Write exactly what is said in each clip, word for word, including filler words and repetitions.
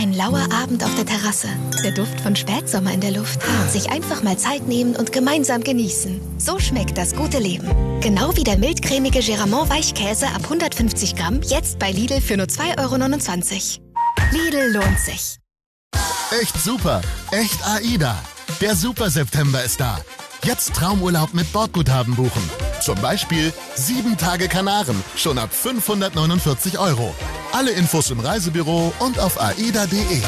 Ein lauer Abend auf der Terrasse, der Duft von Spätsommer in der Luft und sich einfach mal Zeit nehmen und gemeinsam genießen. So schmeckt das gute Leben. Genau wie der mildcremige Geramont Weichkäse ab hundertfünfzig Gramm, jetzt bei Lidl für nur zwei Euro neunundzwanzig. Lidl lohnt sich. Echt super, echt AIDA. Der Super September ist da. Jetzt Traumurlaub mit Bordguthaben buchen. Zum Beispiel sieben Tage Kanaren, schon ab fünfhundertneunundvierzig Euro. Alle Infos im Reisebüro und auf aida punkt de.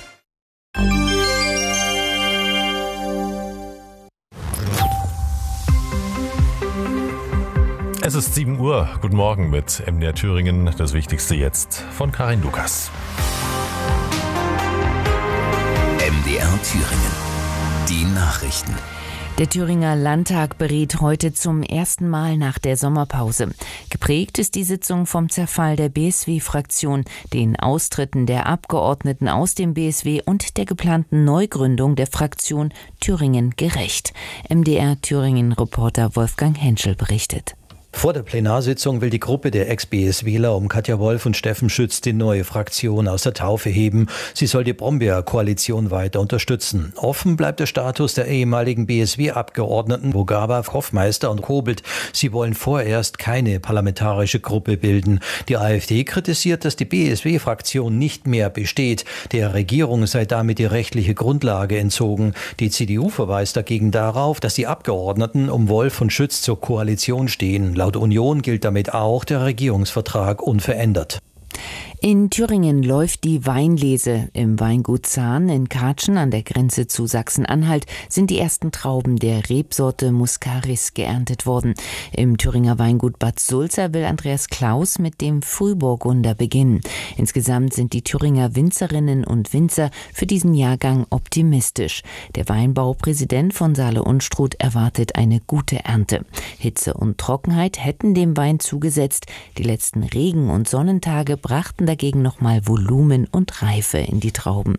Es ist sieben Uhr. Guten Morgen mit M D R Thüringen. Das Wichtigste jetzt von Karin Lukas. M D R Thüringen. Die Nachrichten. Der Thüringer Landtag beriet heute zum ersten Mal nach der Sommerpause. Geprägt ist die Sitzung vom Zerfall der B S W-Fraktion, den Austritten der Abgeordneten aus dem B S W und der geplanten Neugründung der Fraktion Thüringen gerecht. M D R Thüringen-Reporter Wolfgang Henschel berichtet. Vor der Plenarsitzung will die Gruppe der Ex-BSWler um Katja Wolf und Steffen Schütz die neue Fraktion aus der Taufe heben. Sie soll die Brombeer-Koalition weiter unterstützen. Offen bleibt der Status der ehemaligen B S W-Abgeordneten Bogava, Hoffmeister und Kobelt. Sie wollen vorerst keine parlamentarische Gruppe bilden. Die AfD kritisiert, dass die B S W-Fraktion nicht mehr besteht. Der Regierung sei damit die rechtliche Grundlage entzogen. Die C D U verweist dagegen darauf, dass die Abgeordneten um Wolf und Schütz zur Koalition stehen. Laut Union gilt damit auch der Regierungsvertrag unverändert. In Thüringen läuft die Weinlese. Im Weingut Zahn in Katschen an der Grenze zu Sachsen-Anhalt sind die ersten Trauben der Rebsorte Muscaris geerntet worden. Im Thüringer Weingut Bad Sulza will Andreas Klaus mit dem Frühburgunder beginnen. Insgesamt sind die Thüringer Winzerinnen und Winzer für diesen Jahrgang optimistisch. Der Weinbaupräsident von Saale-Unstrut erwartet eine gute Ernte. Hitze und Trockenheit hätten dem Wein zugesetzt. Die letzten Regen- und Sonnentage brachten dagegen nochmal Volumen und Reife in die Trauben.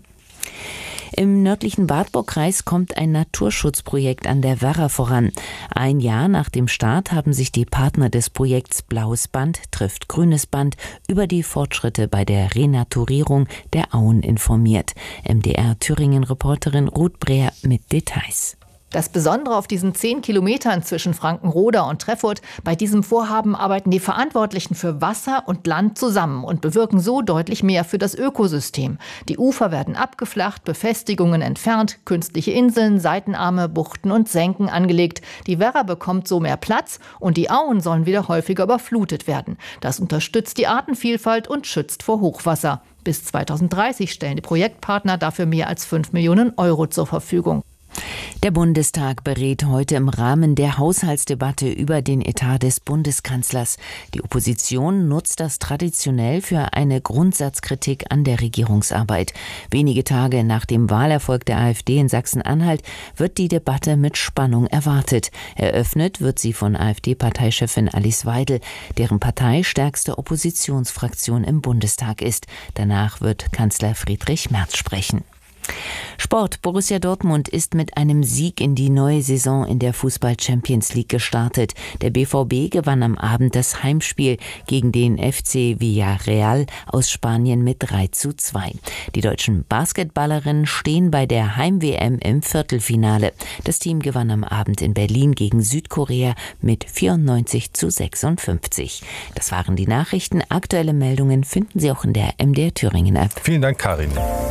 Im nördlichen Wartburgkreis kommt ein Naturschutzprojekt an der Werra voran. Ein Jahr nach dem Start haben sich die Partner des Projekts Blaues Band trifft Grünes Band über die Fortschritte bei der Renaturierung der Auen informiert. M D R Thüringen-Reporterin Ruth Brehr mit Details. Das Besondere auf diesen zehn Kilometern zwischen Frankenroda und Treffurt: bei diesem Vorhaben arbeiten die Verantwortlichen für Wasser und Land zusammen und bewirken so deutlich mehr für das Ökosystem. Die Ufer werden abgeflacht, Befestigungen entfernt, künstliche Inseln, Seitenarme, Buchten und Senken angelegt. Die Werra bekommt so mehr Platz und die Auen sollen wieder häufiger überflutet werden. Das unterstützt die Artenvielfalt und schützt vor Hochwasser. Bis zweitausenddreißig stellen die Projektpartner dafür mehr als fünf Millionen Euro zur Verfügung. Der Bundestag berät heute im Rahmen der Haushaltsdebatte über den Etat des Bundeskanzlers. Die Opposition nutzt das traditionell für eine Grundsatzkritik an der Regierungsarbeit. Wenige Tage nach dem Wahlerfolg der AfD in Sachsen-Anhalt wird die Debatte mit Spannung erwartet. Eröffnet wird sie von AfD-Parteichefin Alice Weidel, deren Partei stärkste Oppositionsfraktion im Bundestag ist. Danach wird Kanzler Friedrich Merz sprechen. Sport. Borussia Dortmund ist mit einem Sieg in die neue Saison in der Fußball-Champions League gestartet. Der B V B gewann am Abend das Heimspiel gegen den F C Villarreal aus Spanien mit drei zu zwei. Die deutschen Basketballerinnen stehen bei der Heim-W M im Viertelfinale. Das Team gewann am Abend in Berlin gegen Südkorea mit vierundneunzig zu sechsundfünfzig. Das waren die Nachrichten. Aktuelle Meldungen finden Sie auch in der M D R Thüringen App. Vielen Dank, Karin.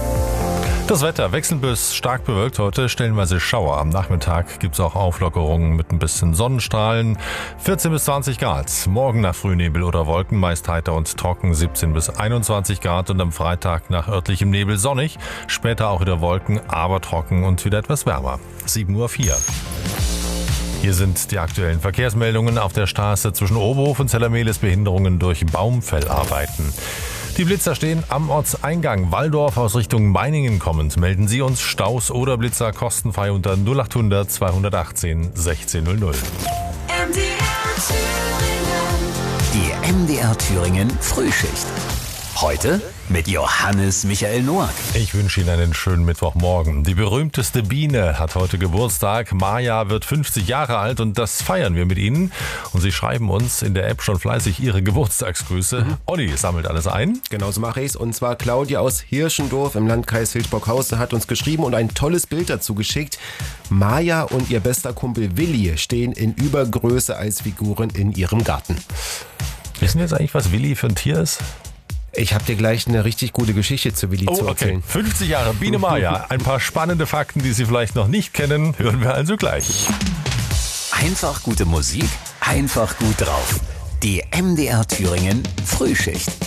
Das Wetter wechselnd bis stark bewölkt heute, stellenweise Schauer. Am Nachmittag gibt es auch Auflockerungen mit ein bisschen Sonnenstrahlen. vierzehn bis zwanzig Grad. Morgen nach Frühnebel oder Wolken, meist heiter und trocken, siebzehn bis einundzwanzig Grad. Und am Freitag nach örtlichem Nebel sonnig. Später auch wieder Wolken, aber trocken und wieder etwas wärmer. sieben Uhr vier. Hier sind die aktuellen Verkehrsmeldungen. Auf der Straße zwischen Oberhof und Zellermehl Behinderungen durch Baumfellarbeiten. Die Blitzer stehen am Ortseingang Walldorf aus Richtung Meiningen kommend. Melden Sie uns Staus oder Blitzer kostenfrei unter null acht hundert zweihundertachtzehn sechzehn null null. M D R Thüringen. Die M D R Thüringen Frühschicht. Heute mit Johannes Michael Noack. Ich wünsche Ihnen einen schönen Mittwochmorgen. Die berühmteste Biene hat heute Geburtstag. Maja wird fünfzig Jahre alt und das feiern wir mit Ihnen. Und Sie schreiben uns in der App schon fleißig Ihre Geburtstagsgrüße. Mhm. Olli sammelt alles ein. Genau so mache ich es. Und zwar Claudia aus Hirschendorf im Landkreis Hildburghausen hat uns geschrieben und ein tolles Bild dazu geschickt. Maja und ihr bester Kumpel Willi stehen in Übergröße als Figuren in ihrem Garten. Wissen Sie jetzt eigentlich, was Willi für ein Tier ist? Ich habe dir gleich eine richtig gute Geschichte zu Willi oh, zu erzählen. Okay. fünfzig Jahre Biene Maja. Ein paar spannende Fakten, die Sie vielleicht noch nicht kennen, hören wir also gleich. Einfach gute Musik, einfach gut drauf. Die M D R Thüringen Frühschicht.